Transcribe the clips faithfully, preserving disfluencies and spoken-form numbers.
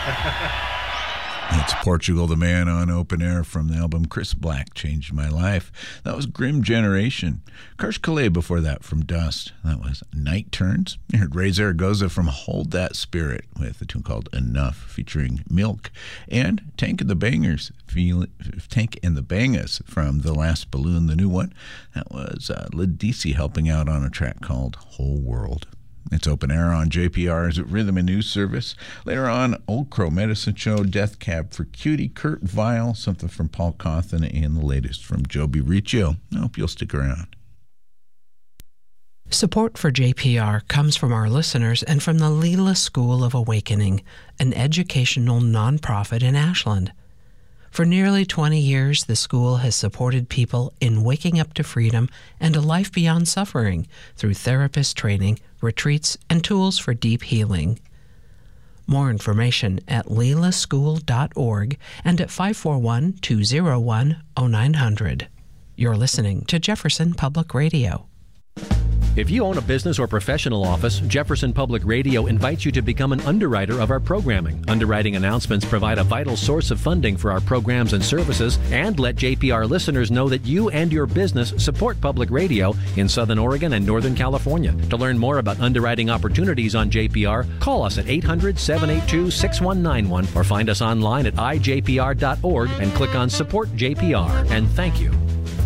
It's Portugal the Man on Open Air from the album Chris Black Changed My Life. That was Grim Generation. Karsh Kale before that from Dust. That was Night Turns. You heard Ray Zaragoza from Hold That Spirit with a tune called Enough featuring Milk. And Tank and the Bangers, feel, Tank and the Bangas from The Last Balloon, the new one. That was uh, Ledisi helping out on a track called Whole World. It's Open Air on J P R's Rhythm and News Service. Later on, Old Crow Medicine Show, Death Cab for Cutie, Kurt Vile, something from Paul Cawthon, and the latest from Joby Riccio. I hope you'll stick around. Support for J P R comes from our listeners and from the Leela School of Awakening, an educational nonprofit in Ashland. For nearly twenty years, the school has supported people in waking up to freedom and a life beyond suffering through therapist training, retreats, and tools for deep healing. More information at leela school dot org and at five four one, two oh one, oh nine hundred. You're listening to Jefferson Public Radio. If you own a business or professional office, Jefferson Public Radio invites you to become an underwriter of our programming. Underwriting announcements provide a vital source of funding for our programs and services and let J P R listeners know that you and your business support public radio in Southern Oregon and Northern California. To learn more about underwriting opportunities on J P R, call us at eight hundred, seven eight two, six one nine one or find us online at i j p r dot org and click on Support J P R. And thank you.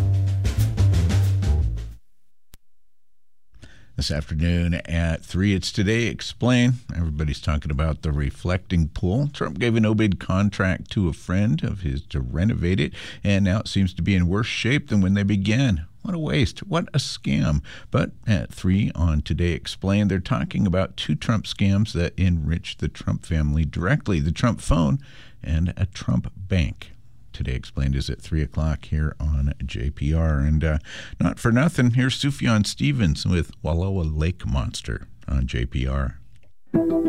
This afternoon at three, it's Today Explain. Everybody's talking about the reflecting pool. Trump gave a no-bid contract to a friend of his to renovate it, and now it seems to be in worse shape than when they began. What a waste. What a scam. But at three on Today Explain, they're talking about two Trump scams that enrich the Trump family directly, the Trump phone and a Trump bank. Today Explained is at three o'clock here on J P R. And uh, not for nothing, here's Sufjan Stevens with Wallowa Lake Monster on J P R.